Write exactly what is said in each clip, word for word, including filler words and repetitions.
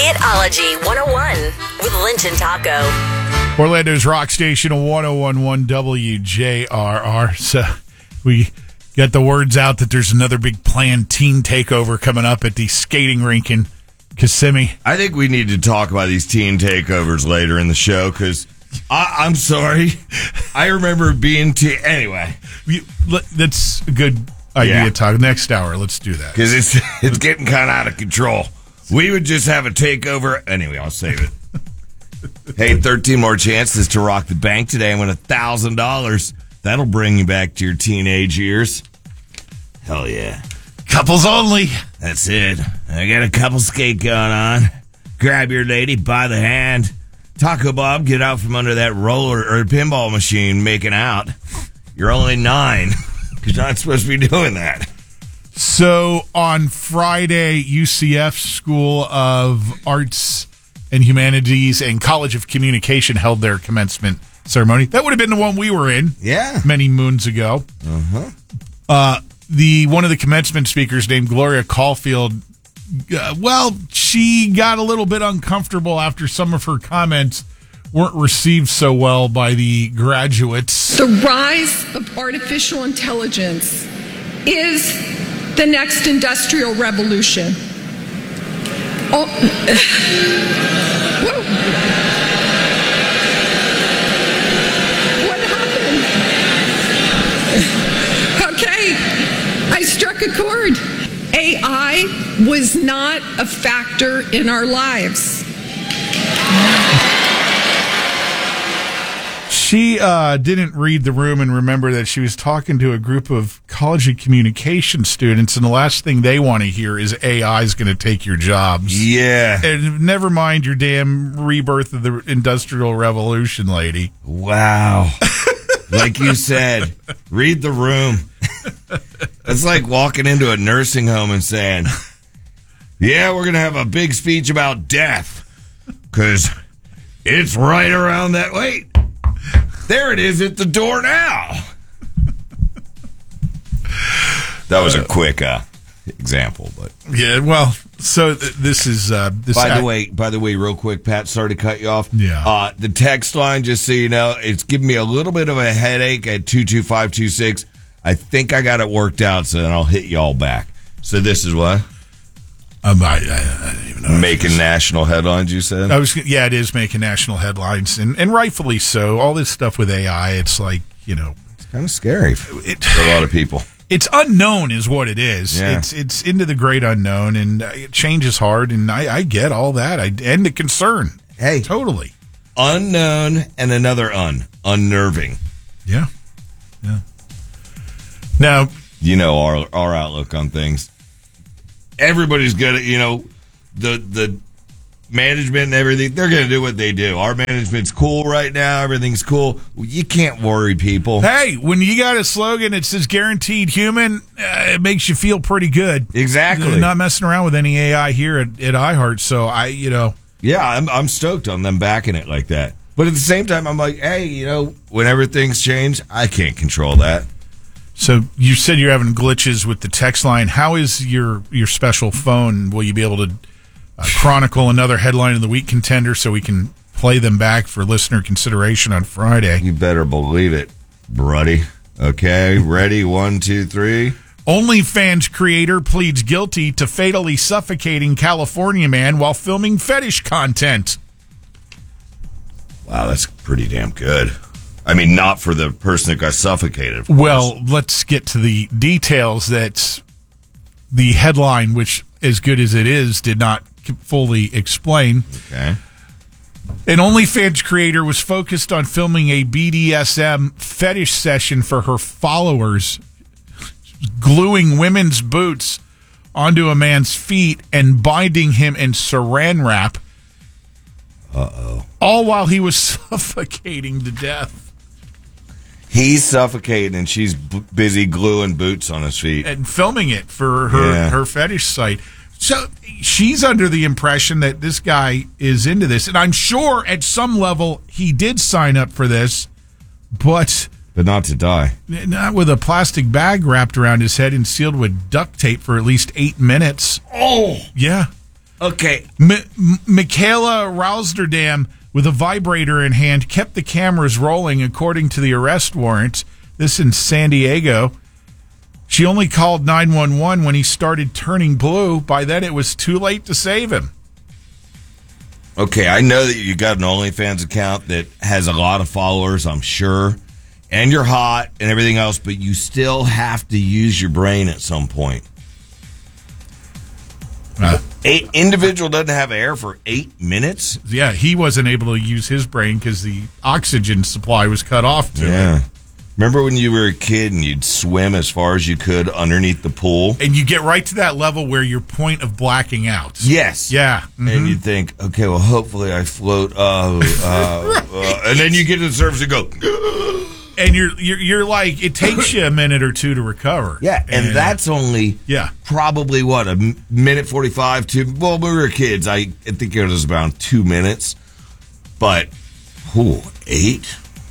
Hitology one oh one with Linton Taco. Orlando's Rock Station one oh one point one W J R R. So we got the words out that there's another big planned teen takeover coming up at the skating rink in Kissimmee. I think we need to talk about these teen takeovers later in the show because I'm sorry. I remember being te- anyway. You, that's a good idea. Yeah. Talk next hour. Let's do that because it's it's getting kind of out of control. We would just have a takeover. Anyway, I'll save it. Hey, thirteen more chances to rock the bank today and win one thousand dollars. That'll bring you back to your teenage years. Hell yeah. Couples only. That's it. I got a couple skate going on. Grab your lady by the hand. Taco Bob, get out from under that roller or pinball machine making out. You're only nine. You're not supposed to be doing that. So on Friday, U C F School of Arts and Humanities and College of Communication held their commencement ceremony. That would have been the one we were in. Yeah. Many moons ago. Uh-huh. Uh, the one of the commencement speakers named Gloria Caulfield, uh, well, she got a little bit uncomfortable after some of her comments weren't received so well by the graduates. The rise of artificial intelligence is the next industrial revolution. Oh. Whoa. What happened? Okay, I struck a chord. A I was not a factor in our lives. She uh, didn't read the room and remember that she was talking to a group of college of communication students, and the last thing they want to hear is A I is going to take your jobs. Yeah. And never mind your damn rebirth of the Industrial Revolution, lady. Wow. Like you said, read the room. It's like walking into a nursing home and saying, yeah, we're going to have a big speech about death because it's right around that. Wait. There it is at the door now. That was a quick uh, example, but yeah. Well, so th- this is uh, this. By act- the way, by the way, real quick, Pat. Sorry to cut you off. Yeah. Uh, the text line, just so you know, it's giving me a little bit of a headache at two two five two six. I think I got it worked out, so then I'll hit y'all back. So this is what. Um, I, I, I don't even know. Making national headlines, you said? I was, yeah, it is making national headlines, and, and rightfully so. All this stuff with A I, it's like, you know, it's kind of scary for it, a lot of people. It's unknown, is what it is. Yeah. It's it's into the great unknown, and uh, change is hard, and I, I get all that. I and the concern. Hey, totally unknown and another un unnerving. Yeah, yeah. Now you know our our outlook on things. Everybody's good at, you know, the the management and everything. They're going to do what they do. Our management's cool right now. Everything's cool. You can't worry people. Hey, when you got a slogan that says guaranteed human, uh, it makes you feel pretty good. Exactly. They're not messing around with any A I here at, at iHeart. So I, you know. Yeah, I'm, I'm stoked on them backing it like that. But at the same time, I'm like, hey, you know, whenever things change, I can't control that. So you said you're having glitches with the text line. How is your, your special phone? Will you be able to uh, chronicle another headline of the week contender so we can play them back for listener consideration on Friday? You better believe it, buddy. Okay, ready? One, two, three. OnlyFans creator pleads guilty to fatally suffocating California man while filming fetish content. Wow, that's pretty damn good. I mean, not for the person that got suffocated. Of course. Well, let's get to the details. That the headline, which as good as it is, did not fully explain. Okay. An OnlyFans creator was focused on filming a B D S M fetish session for her followers, gluing women's boots onto a man's feet and binding him in saran wrap. Uh-oh. All while he was suffocating to death. He's suffocating, and she's b- busy gluing boots on his feet. And filming it for her, Yeah. her fetish site. So she's under the impression that this guy is into this. And I'm sure at some level he did sign up for this, but... But not to die. Not with a plastic bag wrapped around his head and sealed with duct tape for at least eight minutes. Oh! Yeah. Okay. M- M- Michaela Rousderdam, with a vibrator in hand, kept the cameras rolling, according to the arrest warrant. This in San Diego. She only called nine one one when he started turning blue. By then, it was too late to save him. Okay, I know that you got an OnlyFans account that has a lot of followers, I'm sure, and you're hot and everything else, but you still have to use your brain at some point. Uh, An individual doesn't have air for eight minutes? yeah, he wasn't able to use his brain because the oxygen supply was cut off to Yeah. him. Remember when you were a kid and you'd swim as far as you could underneath the pool? And you get right to that level where your point of blacking out. Yes. Yeah. Mhm. And you'd think, okay, well, hopefully I float. Uh, uh, uh, and then you get to the surface and go. And you're, you're you're like, it takes you a minute or two to recover. Yeah, and, and that's only yeah. probably, what, a m- minute forty-five to, well, when we were kids, I, I think it was about two minutes. But, ooh, eight?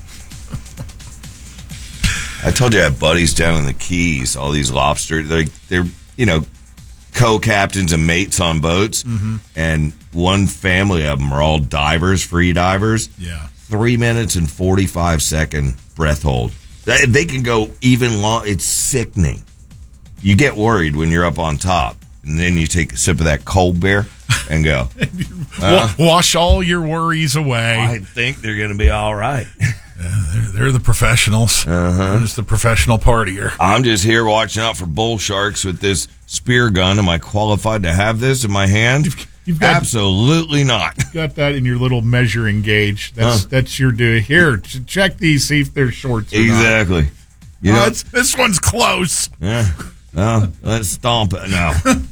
I told you I have buddies down in the Keys, all these lobsters. They're, they're you know, co-captains and mates on boats. Mm-hmm. And one family of them are all divers, free divers. Yeah. Three minutes and forty-five second breath hold. They, they can go even long. It's sickening. You get worried when you're up on top. And then you take a sip of that cold beer and go. uh, Wash all your worries away. I think they're going to be all right. Yeah, they're, they're the professionals. Uh-huh. I'm just the professional partier. I'm just here watching out for bull sharks with this spear gun. Am I qualified to have this in my hand? You've, you've got, Absolutely not. got that in your little measuring gauge. That's Huh. that's your duty. Here, ch- check these, see if they're shorts or Exactly. not. You Oh, know, it's, this one's close. yeah. Well, let's stomp it. No.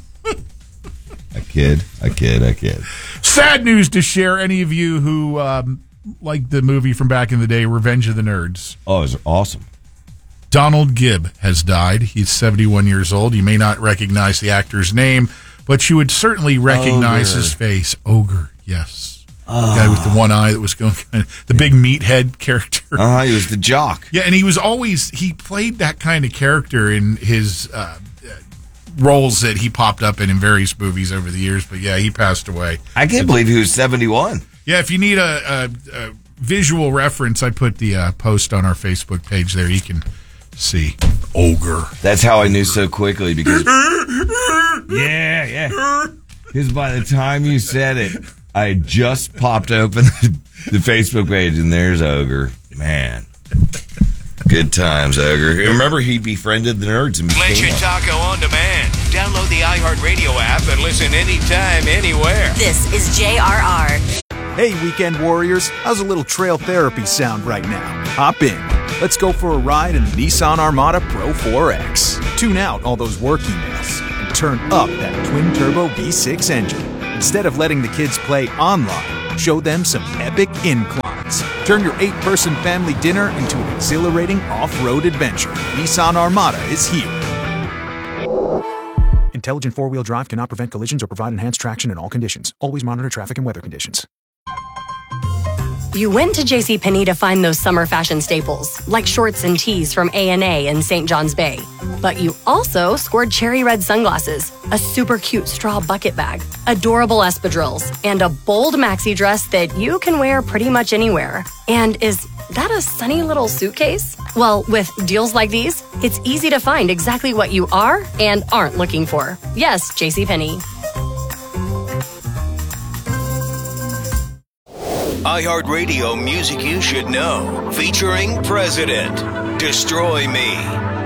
I kid. I kid. I kid. Sad news to share. Any of you who um, like the movie from back in the day, Revenge of the Nerds. Oh, it's awesome. Donald Gibb has died. He's seventy-one years old. You may not recognize the actor's name, but you would certainly recognize Ogre. his face. Ogre, yes. The guy with the one eye that was going, the big meathead character. Uh-huh, he was the jock. Yeah, and he was always, he played that kind of character in his uh, roles that he popped up in in various movies over the years. But yeah, he passed away. I can't believe he was seventy-one. Yeah, if you need a, a, a visual reference, I put the uh, post on our Facebook page there. You can see Ogre. That's how I knew so quickly because yeah, yeah. Because by the time you said it, I had just popped open the, the Facebook page and there's Ogre. Man, good times, Ogre. Remember, he befriended the nerds and became Lynch and one. Taco on demand. Download the iHeartRadio app and listen anytime, anywhere. This is J R R. Hey, weekend warriors, how's a little trail therapy sound right now? Hop in. Let's go for a ride in the Nissan Armada Pro four X. Tune out all those work emails and turn up that twin-turbo V six engine. Instead of letting the kids play online, show them some epic inclines. Turn your eight-person family dinner into an exhilarating off-road adventure. Nissan Armada is here. Intelligent four-wheel drive cannot prevent collisions or provide enhanced traction in all conditions. Always monitor traffic and weather conditions. You went to JCPenney to find those summer fashion staples, like shorts and tees from A and A in Saint John's Bay. But you also scored cherry red sunglasses, a super cute straw bucket bag, adorable espadrilles, and a bold maxi dress that you can wear pretty much anywhere. And is that a sunny little suitcase? Well, with deals like these, it's easy to find exactly what you are and aren't looking for. Yes, JCPenney. iHeartRadio music you should know. Featuring President. Destroy Me.